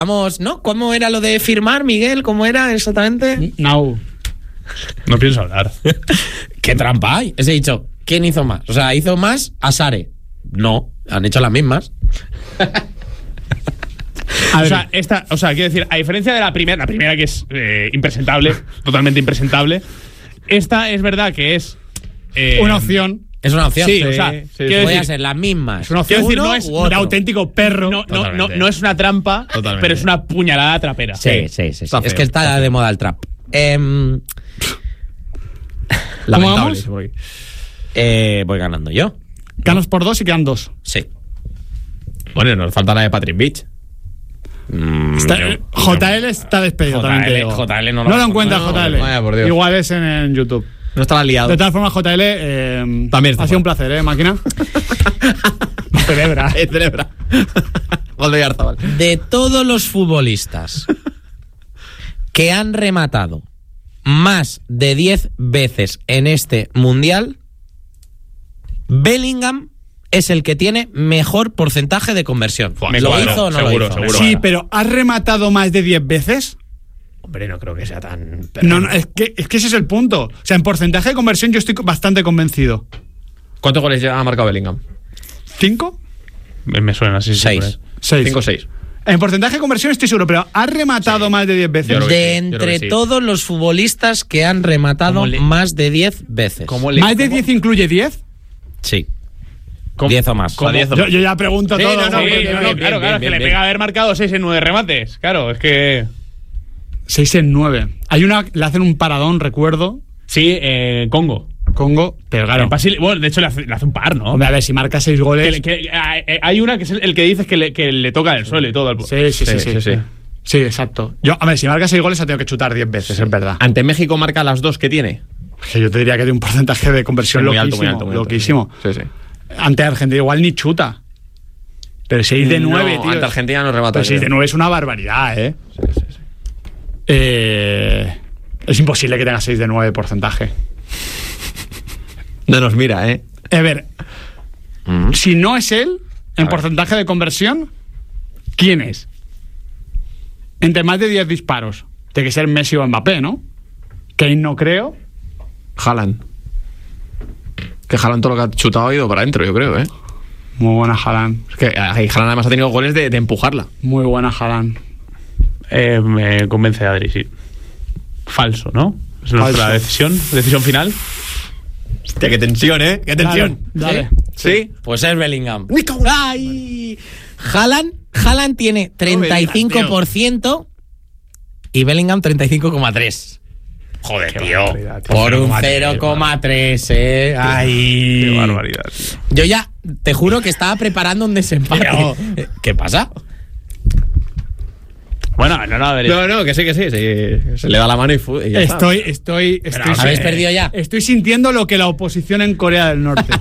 Vamos, ¿no? ¿Cómo era lo de firmar, Miguel? ¿Cómo era exactamente? No pienso hablar. ¿Qué trampa hay? He dicho, ¿quién hizo más? O sea, ¿hizo más a Sare? No, han hecho las mismas. Quiero decir, a diferencia de la primera que es impresentable, totalmente impresentable, esta es verdad que es una opción. Es una opción. Sí, podría ser las mismas. Es una opción. Decir, no es un auténtico perro. No es una trampa, pero es una puñalada trapera. Sí. Es que está de moda el trap. Lamentable. Voy ganando yo. Ganas por 2 y quedan 2. Sí. Bueno, nos falta la de Patrick Beach. JL está despedido también. JL no lo encuentra JL. Vaya, por Dios. Igual es en YouTube. No estaba liado. De todas formas, JL también ha sido un placer, máquina. Celebra. Gol de Yarzabal. De todos los futbolistas que han rematado más de 10 veces en este mundial, Bellingham es el que tiene mejor porcentaje de conversión. ¿Lo hizo o no lo hizo? Seguro. Sí, pero ¿has rematado más de 10 veces? Hombre, no creo que sea tan... No, es que ese es el punto. O sea, en porcentaje de conversión yo estoy bastante convencido. ¿Cuántos goles ya ha marcado Bellingham? ¿5? Me suena así. 6. 5 o 6. En porcentaje de conversión estoy seguro, pero ¿has rematado más de 10 veces? De entre todos los futbolistas que han rematado más de 10 veces. ¿Más de 10 incluye 10? Sí. 10 o más. Yo ya pregunto todo. Claro, que le pega haber marcado 6 en 9 remates. Claro, es que... 6 en 9. Hay una, le hacen un paradón, recuerdo. Sí, Congo, pero claro. Bueno, de hecho le hace un par, ¿no? Hombre, a ver, si marca 6 goles. Hay una que es el que dices que le toca del suelo y todo. Sí. Sí, exacto. A ver, si marca 6 goles ha tenido que chutar 10 veces, es verdad. Ante México marca las 2 que tiene. Que yo te diría que tiene un porcentaje de conversión muy loquísimo. Sí. Ante Argentina igual ni chuta. Pero 6 de 9, tío. Ante Argentina no remata. Pero 6 de 9 es una barbaridad, ¿eh? Sí. Es imposible que tenga 6 de 9 de porcentaje. No nos mira, ¿eh? A ver, si no es él, en porcentaje de conversión, ¿quién es? Entre más de 10 disparos. Tiene que ser Messi o Mbappé, ¿no? Kane no creo. Haaland. Que Haaland todo lo que ha chutado ha ido para adentro, yo creo, ¿eh? Muy buena Haaland. Es que Haaland además ha tenido goles de empujarla. Muy buena Haaland. Me convence Adri, sí. Falso, ¿no? Es nuestra decisión final. Hostia, qué tensión, ¿eh? Qué tensión. Dale. ¿Sí? Pues es Bellingham. ¡Ay! Haaland tiene 35% y Bellingham 35,3%. Joder, tío. Por un 0,3, ¡ay! Qué barbaridad, tío. Yo ya, te juro que estaba preparando un desempate. ¿Qué pasa? Bueno, no, a ver. No, que sí. Se le da la mano y ya está. Estoy ¿habéis perdido ya? Estoy sintiendo lo que la oposición en Corea del Norte.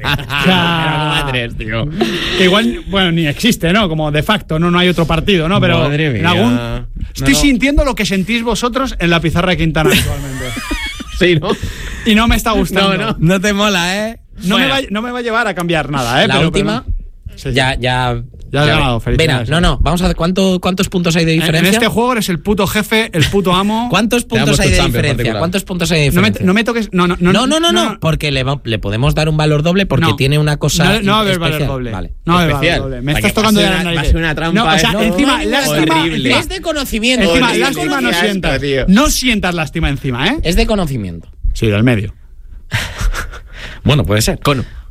tío. Que igual, bueno, ni existe, ¿no? Como de facto, no hay otro partido, ¿no? Pero madre mía. en algún... Estoy sintiendo lo que sentís vosotros en la pizarra de Quintana actualmente. Sí, ¿no? Y no me está gustando. No te mola, ¿eh? No me va a llevar a cambiar nada, ¿eh? La última... Sí. Ya has ganado, felicidades. Venga, vamos a ver cuántos puntos hay de diferencia. En este juego eres el puto jefe, el puto amo. ¿Cuántos puntos hay de diferencia? No me toques. No, porque le podemos dar un valor doble porque tiene una cosa. No va a haber especial. valor doble. Vale. No va a haber valor doble. Me estás tocando de la nariz. Va a ser una trampa. No, o sea, encima, horrible. Es de conocimiento. Encima, Horrible, lástima no qué asco, sientas. tío. No sientas lástima encima, ¿eh? Es de conocimiento. Sí, del medio. Bueno, puede ser.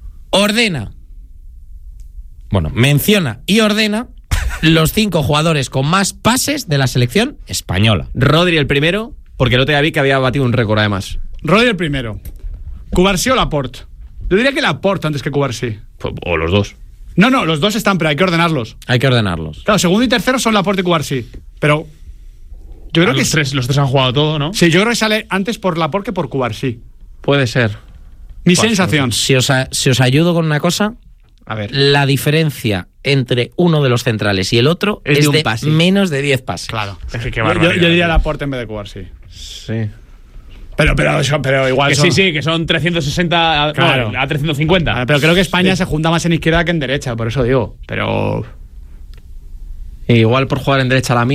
Menciona y ordena los 5 jugadores con más pases de la selección española. Rodri el primero, porque el otro día vi que había batido un récord además. Rodri el primero. Cubarsí o Laporte. Yo diría que Laporte antes que Cubarsí. O los dos. No, los dos están, pero hay que ordenarlos. Claro, segundo y tercero son Laporte y Cubarsí. Pero yo creo que los tres han jugado todo, ¿no? Sí, yo creo que sale antes por Laporte que por Cubarsí. Puede ser. Mi sensación. Si os ayudo con una cosa, a ver. La diferencia entre uno de los centrales y el otro es de menos de 10 pases. Claro. Es que yo diría Laporte en vez de Cubarsí. Sí. Pero igual que sí, que son 360 claro. a 350. Pero creo que España se junta más en izquierda que en derecha, por eso digo. Pero Igual por jugar en derecha la